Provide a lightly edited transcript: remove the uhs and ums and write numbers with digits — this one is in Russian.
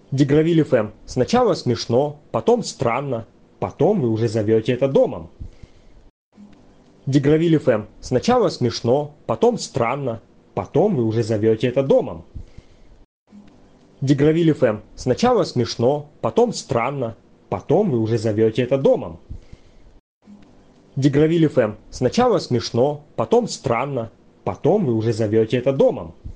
Дегравиль ФМ. Сначала смешно, потом странно, потом вы уже зовете это домом. Дегравиль ФМ. Сначала смешно, потом странно, потом вы уже зовете это домом. Дегравиль ФМ. Сначала смешно, потом странно, потом вы уже зовете это домом. Дегравиль ФМ. Сначала смешно, потом странно, потом вы уже зовете это домом.